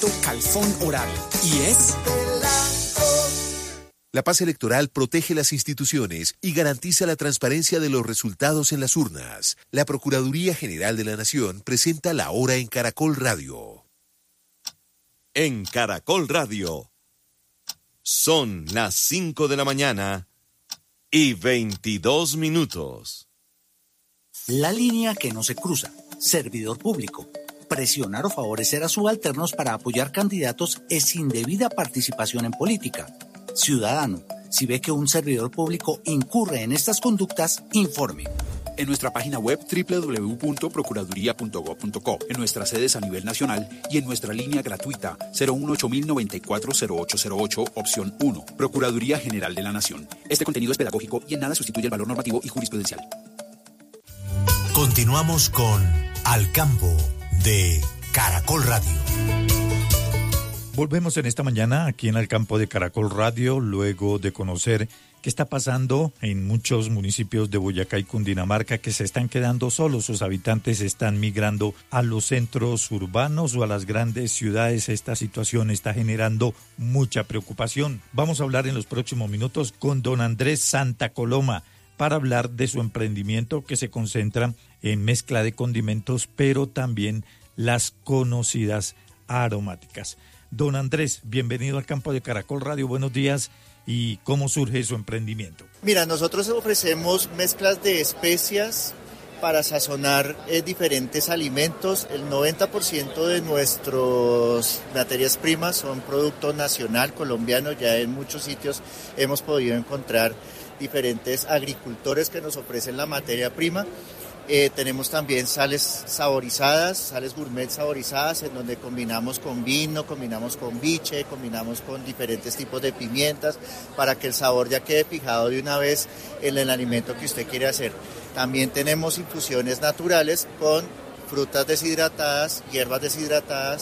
Calfón Oral. Y es... La paz electoral protege las instituciones y garantiza la transparencia de los resultados en las urnas. La Procuraduría General de la Nación presenta La Hora en Caracol Radio. En Caracol Radio. Son las 5 de la mañana y 22 minutos. La línea que no se cruza. Servidor público. Presionar o favorecer a subalternos para apoyar candidatos es indebida participación en política. Ciudadano, si ve que un servidor público incurre en estas conductas, informe. En nuestra página web www.procuraduría.gov.co, en nuestras sedes a nivel nacional y en nuestra línea gratuita 018-094-0808, opción 1. Procuraduría General de la Nación. Este contenido es pedagógico y en nada sustituye el valor normativo y jurisprudencial. Continuamos con Al Campo de Caracol Radio. Volvemos en esta mañana aquí en el campo de Caracol Radio, luego de conocer qué está pasando en muchos municipios de Boyacá y Cundinamarca que se están quedando solos. Sus habitantes están migrando a los centros urbanos o a las grandes ciudades. Esta situación está generando mucha preocupación. Vamos a hablar en los próximos minutos con don Andrés Santa Coloma para hablar de su emprendimiento que se concentra en mezcla de condimentos, pero también las conocidas aromáticas. Don Andrés, bienvenido al campo de Caracol Radio, buenos días. ¿Y cómo surge su emprendimiento? Mira, nosotros ofrecemos mezclas de especias para sazonar diferentes alimentos. El 90% de nuestras materias primas son producto nacional colombiano. Ya en muchos sitios hemos podido encontrar diferentes agricultores que nos ofrecen la materia prima. Tenemos también sales saborizadas, sales gourmet saborizadas, en donde combinamos con vino, combinamos con biche, combinamos con diferentes tipos de pimientas, para que el sabor ya quede fijado de una vez en el alimento que usted quiere hacer. También tenemos infusiones naturales con frutas deshidratadas, hierbas deshidratadas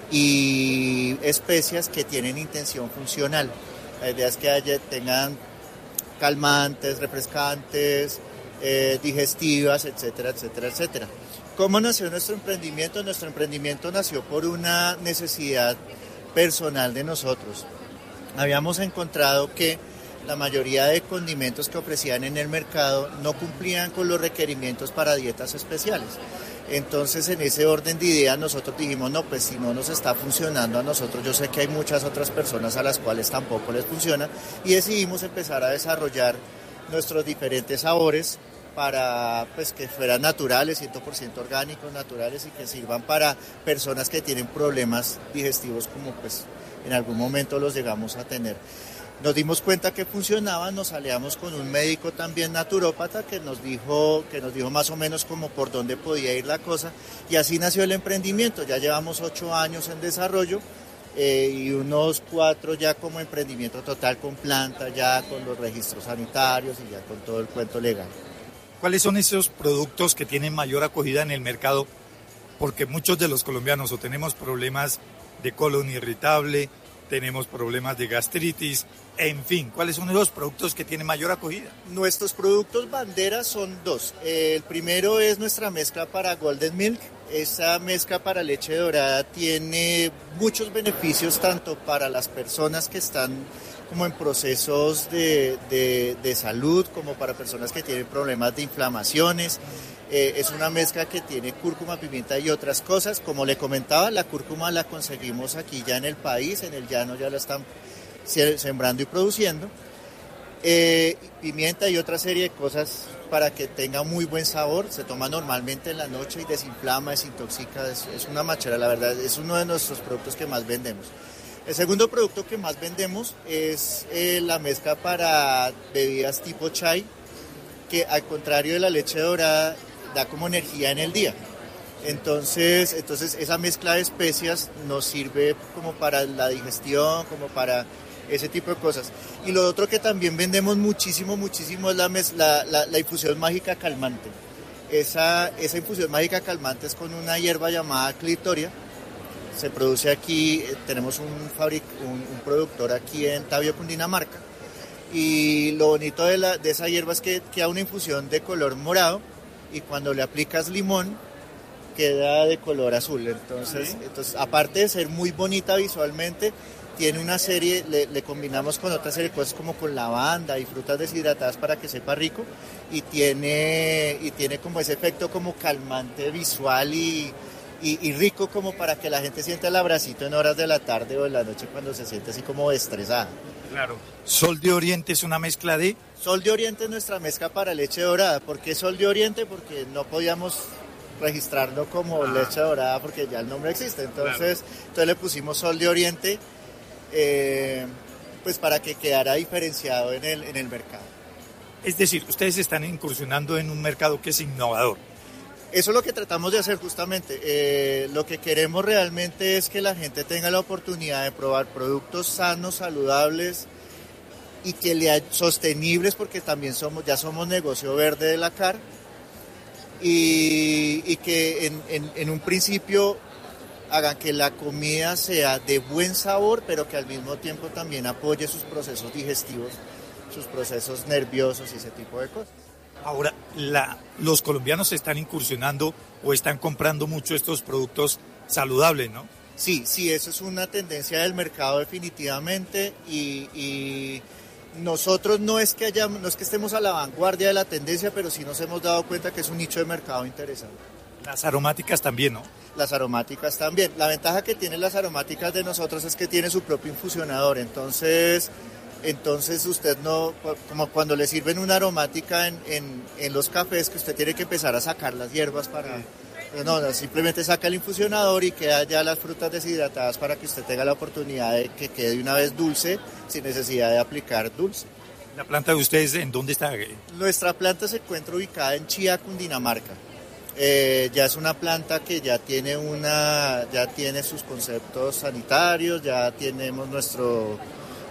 y especias que tienen intención funcional. La idea es que tengan calmantes, refrescantes, digestivas, etcétera, etcétera, etcétera. ¿Cómo nació nuestro emprendimiento? Nuestro emprendimiento nació por una necesidad personal de nosotros. Habíamos encontrado que la mayoría de condimentos que ofrecían en el mercado no cumplían con los requerimientos para dietas especiales. Entonces, en ese orden de ideas, nosotros dijimos, no, pues si no nos está funcionando a nosotros, yo sé que hay muchas otras personas a las cuales tampoco les funciona, y decidimos empezar a desarrollar nuestros diferentes sabores para pues que fueran naturales, 100% orgánicos, naturales, y que sirvan para personas que tienen problemas digestivos como pues en algún momento los llegamos a tener. Nos dimos cuenta que funcionaba, nos aliamos con un médico también naturópata que nos dijo más o menos como por dónde podía ir la cosa, y así nació el emprendimiento. Ya llevamos 8 años en desarrollo y unos 4 ya como emprendimiento total, con planta, ya con los registros sanitarios y ya con todo el cuento legal. ¿Cuáles son esos productos que tienen mayor acogida en el mercado? Porque muchos de los colombianos o tenemos problemas de colon irritable, tenemos problemas de gastritis, en fin, ¿cuáles son los productos que tienen mayor acogida? Nuestros productos bandera son 2. El primero es nuestra mezcla para Golden Milk. Esa mezcla para leche dorada tiene muchos beneficios tanto para las personas que están como en procesos de salud, como para personas que tienen problemas de inflamaciones. Es una mezcla que tiene cúrcuma, pimienta y otras cosas. Como le comentaba, la cúrcuma la conseguimos aquí ya en el país, en el llano ya la están sembrando y produciendo. Pimienta y otra serie de cosas para que tenga muy buen sabor. Se toma normalmente en la noche y desinflama, desintoxica. Es una machera, la verdad. Es uno de nuestros productos que más vendemos. El segundo producto que más vendemos es la mezcla para bebidas tipo chai, que al contrario de la leche dorada, da como energía en el día. Entonces esa mezcla de especias nos sirve como para la digestión, como para ese tipo de cosas. Y lo otro que también vendemos muchísimo es la infusión mágica calmante. Esa infusión mágica calmante es con una hierba llamada clitoria. Se produce aquí, tenemos un productor aquí en Tabio, Cundinamarca. Y lo bonito de esa hierba es que queda una infusión de color morado, y cuando le aplicas limón queda de color azul. Entonces, aparte de ser muy bonita visualmente, tiene una serie, le combinamos con otra serie de cosas como con lavanda y frutas deshidratadas para que sepa rico, y tiene como ese efecto como calmante visual y rico, como para que la gente sienta el abracito en horas de la tarde o de la noche cuando se siente así como estresada. Claro. Sol de Oriente es una mezcla de... Sol de Oriente es nuestra mezcla para leche dorada. ¿Por qué Sol de Oriente? Porque no podíamos registrarlo como leche dorada porque ya el nombre existe. Entonces le pusimos Sol de Oriente, pues para que quedara diferenciado en el mercado. Es decir, ustedes están incursionando en un mercado que es innovador. Eso es lo que tratamos de hacer justamente. Lo que queremos realmente es que la gente tenga la oportunidad de probar productos sanos, saludables y que sostenibles, porque también ya somos negocio verde de la CAR, y que en un principio hagan que la comida sea de buen sabor, pero que al mismo tiempo también apoye sus procesos digestivos, sus procesos nerviosos y ese tipo de cosas. Ahora, los colombianos están incursionando o están comprando mucho estos productos saludables, ¿no? Sí, eso es una tendencia del mercado definitivamente, y nosotros no es que estemos a la vanguardia de la tendencia, pero sí nos hemos dado cuenta que es un nicho de mercado interesante. Las aromáticas también, ¿no? Las aromáticas también. La ventaja que tienen las aromáticas de nosotros es que tiene su propio infusionador, entonces usted no, como cuando le sirven una aromática en los cafés, que usted tiene que empezar a sacar las hierbas para... No, simplemente saca el infusionador y queda ya las frutas deshidratadas para que usted tenga la oportunidad de que quede de una vez dulce, sin necesidad de aplicar dulce. ¿La planta de ustedes en dónde está? Nuestra planta se encuentra ubicada en Chía, Cundinamarca. Ya es una planta que ya tiene sus conceptos sanitarios, ya tenemos nuestros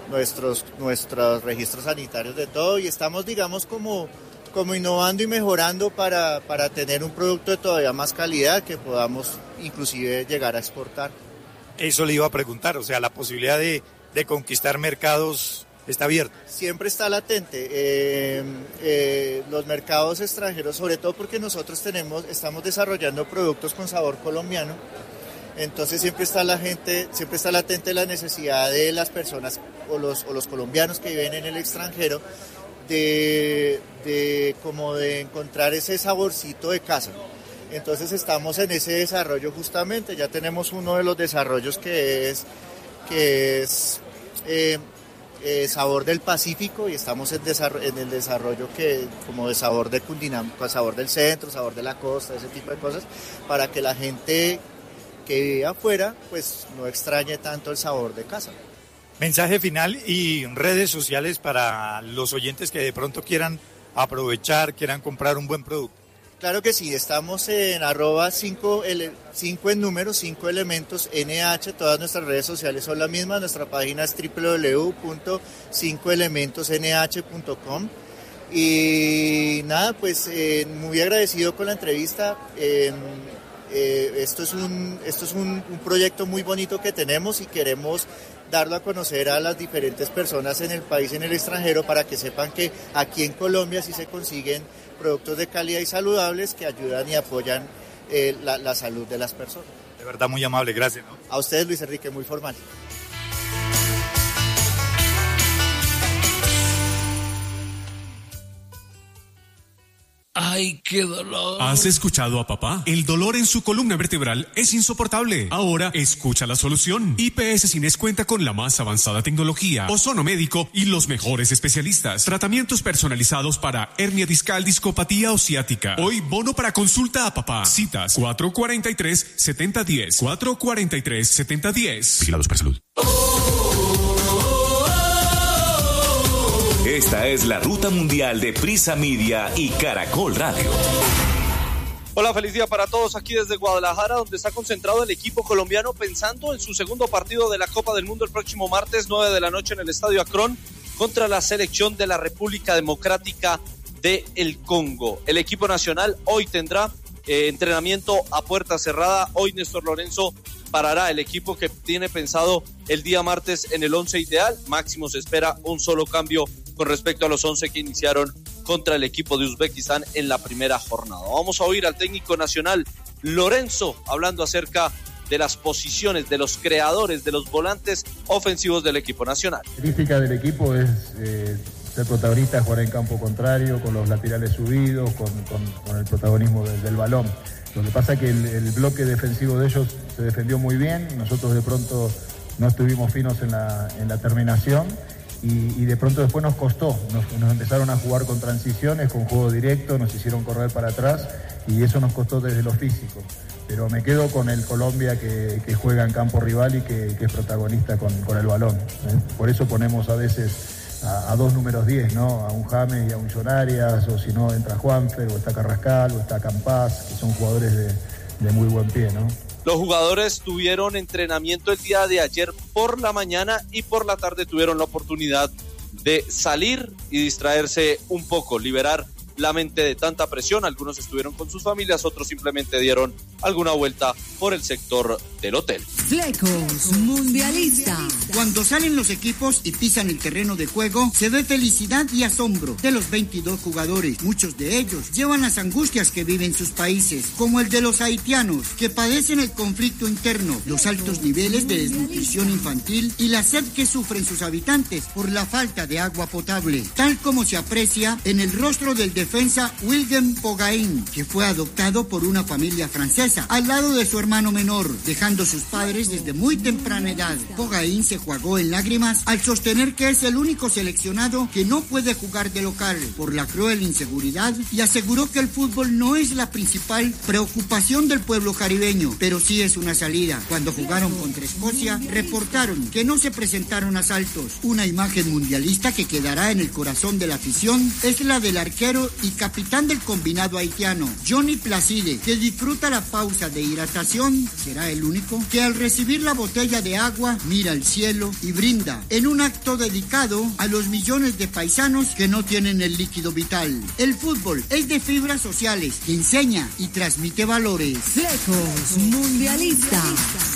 registros sanitarios de todo, y estamos, digamos, como innovando y mejorando para tener un producto de todavía más calidad que podamos inclusive llegar a exportar. Eso le iba a preguntar, o sea, la posibilidad de conquistar mercados está abierta. Siempre está latente. Los mercados extranjeros, sobre todo porque nosotros estamos desarrollando productos con sabor colombiano. Entonces siempre está latente la necesidad de las personas o los colombianos que viven en el extranjero de encontrar ese saborcito de casa. Entonces estamos en ese desarrollo justamente. Ya tenemos uno de los desarrollos que es Sabor del Pacífico, y estamos en el desarrollo como de sabor de Cundinamarca, sabor del centro, sabor de la costa, ese tipo de cosas, para que la gente que vive afuera pues no extrañe tanto el sabor de casa. Mensaje final y redes sociales para los oyentes que de pronto quieran aprovechar, quieran comprar un buen producto. Claro que sí, estamos en @5 elementos NH, todas nuestras redes sociales son las mismas, nuestra página es www.5elementosnh.com, y nada, pues muy agradecido con la entrevista. Esto es un proyecto muy bonito que tenemos y queremos darlo a conocer a las diferentes personas en el país y en el extranjero, para que sepan que aquí en Colombia sí se consiguen productos de calidad y saludables que ayudan y apoyan la salud de las personas. De verdad, muy amable, gracias, ¿no? A ustedes, Luis Enrique, muy formal. ¡Ay, qué dolor! ¿Has escuchado a papá? El dolor en su columna vertebral es insoportable. Ahora escucha la solución. IPS Cines cuenta con la más avanzada tecnología, ozono médico y los mejores especialistas. Tratamientos personalizados para hernia discal, discopatía o ciática. Hoy bono para consulta a papá. Citas 443-7010. 443-7010. Vigilados para salud. Esta es la ruta mundial de Prisa Media y Caracol Radio. Hola, feliz día para todos aquí desde Guadalajara, donde está concentrado el equipo colombiano pensando en su segundo partido de la Copa del Mundo el próximo martes 9 de la noche en el Estadio Akron contra la selección de la República Democrática del Congo. El equipo nacional hoy tendrá entrenamiento a puerta cerrada. Hoy Néstor Lorenzo parará el equipo que tiene pensado el día martes en el 11 ideal. Máximo se espera un solo cambio con respecto a los 11 que iniciaron contra el equipo de Uzbekistán en la primera jornada. Vamos a oír al técnico nacional, Lorenzo, hablando acerca de las posiciones, de los creadores, de los volantes ofensivos del equipo nacional. La característica del equipo es ser protagonista, jugar en campo contrario, con los laterales subidos, con el protagonismo del balón. Lo que pasa es que el bloque defensivo de ellos se defendió muy bien, nosotros de pronto no estuvimos finos en la terminación y de pronto después nos costó, nos empezaron a jugar con transiciones, con juego directo, nos hicieron correr para atrás y eso nos costó desde lo físico. Pero me quedo con el Colombia que juega en campo rival y que es protagonista con el balón. Por eso ponemos a veces a dos números 10, ¿no? A un James y a un John Arias, o si no entra Juanfer, o está Carrascal, o está Campás, que son jugadores de muy buen pie, ¿no? Los jugadores tuvieron entrenamiento el día de ayer por la mañana y por la tarde tuvieron la oportunidad de salir y distraerse un poco, liberar la mente de tanta presión. Algunos estuvieron con sus familias, otros simplemente dieron alguna vuelta por el sector del hotel. Flecos Mundialista. Cuando salen los equipos y pisan el terreno de juego, se ve felicidad y asombro de los 22 jugadores. Muchos de ellos llevan las angustias que viven sus países, como el de los haitianos, que padecen el conflicto interno, los altos niveles de desnutrición infantil y la sed que sufren sus habitantes por la falta de agua potable, tal como se aprecia en el rostro del defensa William Pogain, que fue adoptado por una familia francesa al lado de su hermano menor, dejando sus padres desde muy temprana edad. Pogain se jugó en lágrimas al sostener que es el único seleccionado que no puede jugar de local por la cruel inseguridad y aseguró que el fútbol no es la principal preocupación del pueblo caribeño, pero sí es una salida. Cuando jugaron contra Escocia, reportaron que no se presentaron asaltos. Una imagen mundialista que quedará en el corazón de la afición es la del arquero y capitán del combinado haitiano, Johnny Placide, que disfruta la pausa de hidratación. Será el único que al recibir la botella de agua mira al cielo y brinda en un acto dedicado a los millones de paisanos que no tienen el líquido vital. El fútbol es de fibras sociales que enseña y transmite valores. Flecos Mundialista.